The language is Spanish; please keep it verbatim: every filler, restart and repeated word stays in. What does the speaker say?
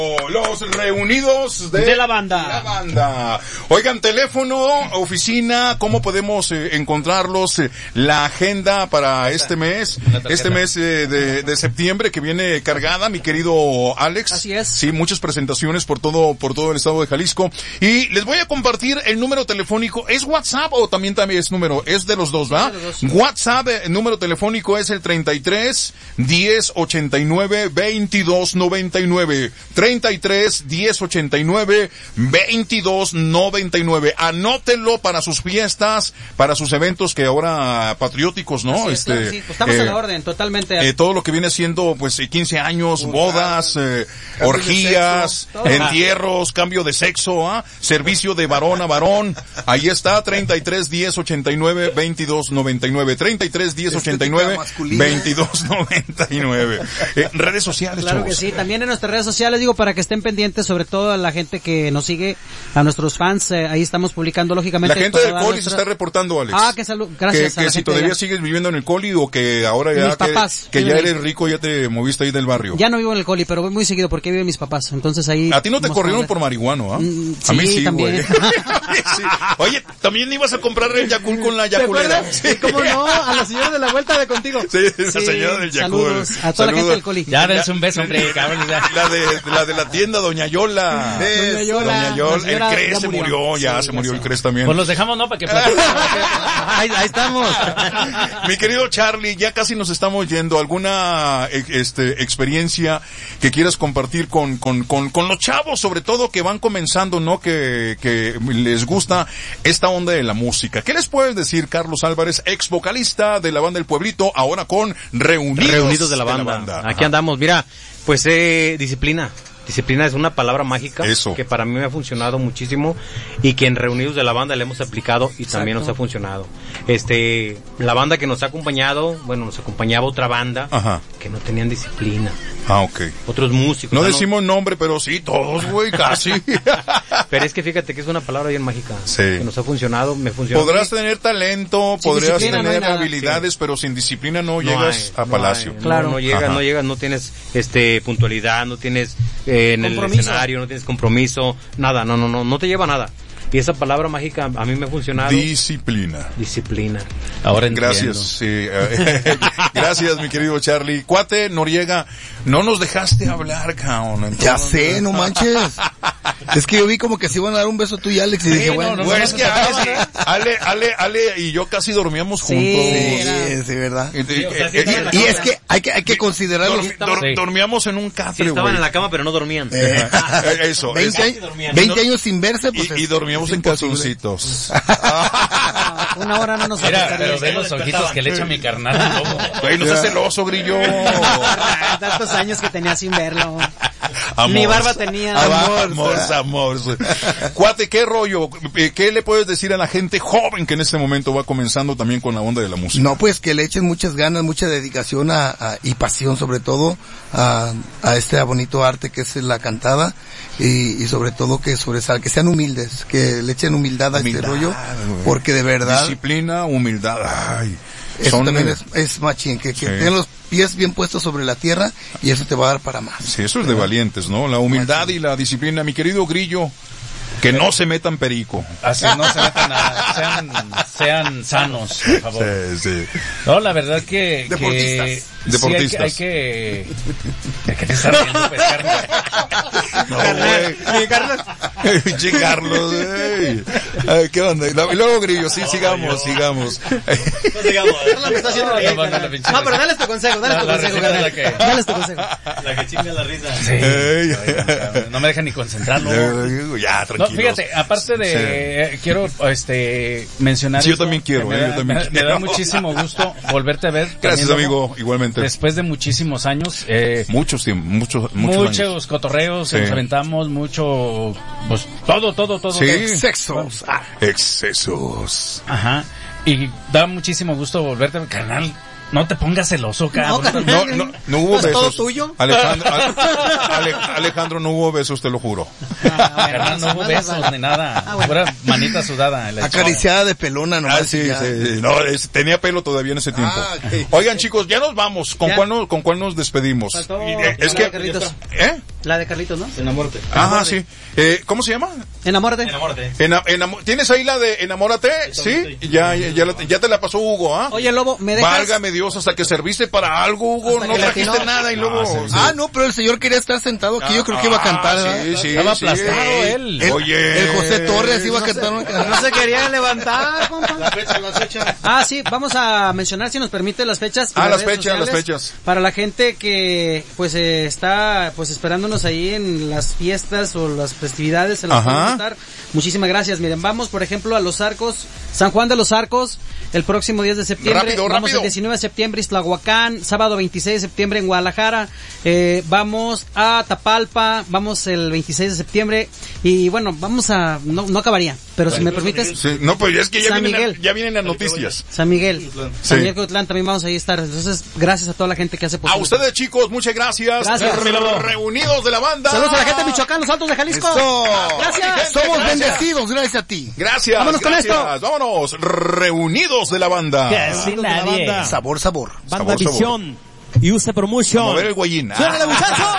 Los reunidos de, de la banda. la banda. Oigan, teléfono, oficina, ¿cómo podemos eh, encontrarlos? Eh, la agenda para este mes, este mes eh, de, de septiembre que viene cargada, mi querido Alex. Así es. Sí, muchas presentaciones por todo, por todo el estado de Jalisco. Y les voy a compartir el número telefónico. ¿Es WhatsApp o también también es número? Es de los dos, ¿va? Es de los dos. WhatsApp, el número telefónico es el treinta y tres, diez, ochenta y nueve, veintidós, noventa y nueve. treinta y tres, diez, ochenta y nueve, veintidós, noventa y nueve. Anótenlo para sus fiestas, para sus eventos que ahora patrióticos, ¿no? Así es, este, claro, sí, pues estamos eh, a la orden, totalmente. eh, todo lo que viene siendo, pues, quince años, Uy, bodas, eh, cambio orgías, de sexo, entierros, cambio de sexo, ¿ah? Servicio de varón a varón. Ahí está, treinta y tres, diez, ochenta y nueve, veintidós, noventa y nueve. treinta y tres, diez, ochenta y nueve, veintidós, noventa y nueve. Eh, redes sociales, Claro chavos. que sí, también en nuestras redes sociales, digo, para que estén pendientes, sobre todo a la gente que nos sigue, a nuestros fans, eh, ahí estamos publicando lógicamente. La gente del todas Coli nuestras- se está reportando, Alex. Ah, que salud, gracias. Que, a que la si gente todavía ya. sigues viviendo en el Coli o que ahora ya Mis que, papás que ya viven eres ahí. rico, ya te moviste ahí del barrio. Ya no vivo en el Coli, pero voy muy seguido porque viven mis papás, entonces ahí. A ti no te vamos corrieron a- por marihuano, ¿ah? Mm, A mí sí, sí, también. güey. Sí. Oye, también ibas a comprar el Yakult con la ¿Te Yaculera. acuerdas? Sí, ¿cómo no? A la señora de la vuelta de contigo. Sí, la señora del Yakult. Saludos a toda la gente del Coli. Ya dense un beso, hombre, cabrón. ya. La de, la de la tienda, Doña Yola. Doña Yola. Doña Yola. La señora El Cres ya se murió. murió, ya Sí, se ya murió sé. el Cres también. Pues los dejamos, ¿no? Para que platiquen. Ahí, ahí estamos. Mi querido Charlie, ya casi nos estamos yendo. ¿Alguna eh, este experiencia que quieras compartir con, con, con, con los chavos, sobre todo que van comenzando, ¿no? Que, que les gusta esta onda de la música. ¿Qué les puedes decir, Carlos Álvarez, ex vocalista de la banda El Pueblito, ahora con Reunidos, Reunidos de la banda. Aquí Ajá. andamos, mira, pues eh, disciplina. Disciplina es una palabra mágica Eso. que para mí me ha funcionado muchísimo y que en Reunidos de la banda le hemos aplicado y Exacto. también nos ha funcionado. Este, la banda que nos ha acompañado, bueno, nos acompañaba otra banda Ajá. que no tenían disciplina. Ah, ok. Otros músicos. No ah, decimos nombre, pero sí, todos, güey, casi. Pero es que fíjate que es una palabra bien mágica. Sí. Que nos ha funcionado, me funciona. Podrás tener talento, Sin podrás disciplina no hay tener nada. habilidades, pero sin disciplina no, No llegas hay, a no Palacio. hay, no, Claro. no llegas, Ajá. no llegas, no tienes este puntualidad, no tienes eh, en Compromiso. el escenario, no tienes compromiso, nada, no, no, no, no te lleva a nada. Y esa palabra mágica a mí me ha funcionado. Disciplina. Disciplina. Ahora entiendo. Gracias, sí, eh, gracias, mi querido Charlie. Cuate, Noriega, no nos dejaste hablar, cabrón. Ya sé, no manches. Es que yo vi como que se iban a dar un beso tú y Alex y Sí, dije, no, bueno, no, bueno, es que Ale, sí, Ale, Ale, Ale y yo casi dormíamos Sí, juntos. sí, sí, ¿verdad? Eh, Sí, o sea, sí eh, estaban en la Y es que hay que hay que considerarlo. dormi- dor- Sí. dormíamos en un Sí, catre, estaban güey. en la cama pero no dormían. Eh, Eh, Eso, veinte, eso. años, veinte años sin verse, pues Y, es- y dormíamos es en imposible. calzoncitos. Ah, Una hora no nos Mira, aguantaría. pero ve los ojitos que le echa mi carnal al lobo. Güey, no seas celoso, grillo. Tantos años que tenía sin verlo. Amor. Ni barba tenía. Amor, amor, amor. Cuate, ¿qué rollo? ¿Qué le puedes decir a la gente joven que en este momento va comenzando también con la onda de la música? No, pues que le echen muchas ganas, mucha dedicación a, a- y pasión sobre todo a, a este bonito arte que es la cantada y, y sobre todo que sobresal, que sean humildes, que le echen humildad a Humildad, este rollo, güey. porque de verdad Disciplina, humildad. Ay, eso son- también es, es machín, que, que Sí. tengan los pies bien puestos sobre la tierra y eso te va a dar para más. Sí, eso es de valientes, ¿no? La humildad y la disciplina. Mi querido Grillo, que no se metan perico. Así no se metan nada. Sean, sean sanos, por favor. Sí, sí. No, la verdad que... Deportistas. que Deportistas. Sí, hay que... Hay que... ¿Qué te estás riendo, pues, Carmen? No, güey. Pinche Carlos, güey. Ay, ¿qué onda? Y luego, Grillo, sí, sigamos, sigamos. No sigamos. Me está haciendo reír, No, no, no, carnal. pinche- No, pero dale tu consejo, dale La- tu la consejo, receta es la carnal. que- Dale tu consejo. La que chinga la risa. Sí. Ey. Oye, no me deja ni concentrarlo. Ya, No, tranquilo. fíjate, aparte de, eh, quiero, este, mencionar. Sí, yo esto, también quiero, que me eh, da- yo también me, me quiero. da muchísimo gusto volverte a ver. Gracias, también, Lobo. amigo, igualmente. Después de muchísimos años, eh, Muchos tiempos, muchos, muchos muchos años. cotorreos, Sí. nos aventamos mucho, pues, todo, todo, todo. Sí. todo. Sexos. Ah, Excesos. Ajá. Y da muchísimo gusto volverte a ver, carnal. No te pongas celoso, cabrón. carnal. No, no, no hubo ¿Es todo besos. tuyo? Alejandro, Ale- Ale- Alejandro, no hubo besos, te lo juro. Carnal, no hubo besos ni nada. Ah, bueno. Pura manita sudada. en la acariciada de pelona nomás. Ah, sí, y ya. sí. No, es- tenía pelo todavía en ese tiempo. Ah, ok. Oigan, chicos, ya nos vamos. ¿Con Ya. cuál nos, con cuál nos despedimos? Faltó Y, eh, es la que, de Carlitos. ¿eh? La de Carlitos, ¿no? Enamórate. Ajá, sí. Eh, ¿Cómo se llama? Enamórate. Enamórate. Ena- enamo- ¿Tienes ahí la de Enamórate? Sí. Ya, ya, ya, la- ya te la pasó Hugo, ¿ah? Oye, Lobo, ¿me dejas? Válgame Dios, hasta que serviste para algo, Hugo. Hasta No que trajiste latinó. nada y luego... sí. Ah, no, pero el señor quería estar sentado aquí, yo creo que iba a cantar, Ah, ¿verdad? sí, sí, Estaba sí. aplastado él. El, Oye. el José Torres iba a cantar una canción. No se quería levantar, compa. La fecha, la fecha. Ah, sí, vamos a mencionar, si nos permite, las fechas. y Ah, las redes fechas, las sociales fechas. Para la gente que, pues, eh, está, pues, esperándonos ahí en las fiestas o las festividades en las que Ajá. vamos a estar. Muchísimas gracias. Miren, vamos, por ejemplo, a Los Arcos, San Juan de los Arcos, el próximo diez de septiembre. Rápido, vamos rápido. el diecinueve de septiembre, Islahuacán, sábado veintiséis de septiembre en Guadalajara. Eh, vamos a Tapalpa, vamos el veintiséis de septiembre. Y bueno, vamos a, no, no acabaría, pero si me permites, Sí, no, pues es que ya San vienen, Miguel. ya vienen las noticias. San Miguel. Sí. San Miguel Cotlán también vamos a estar. Entonces, gracias a toda la gente que hace A posible. ustedes, chicos, muchas gracias. Gracias. Re- Reunidos de la banda. Saludos a la gente de Michoacán, los Altos de Jalisco. Eso. Gracias. Somos Gracias. bendecidos, gracias a ti. Gracias. Vámonos con gracias. esto. Vámonos. Reunidos de la banda. Sin nadie. Sabor, sabor. Banda Sabor, sabor. Visión y Use Promotion. A mover el guayín. ¡Suéltale, muchachos!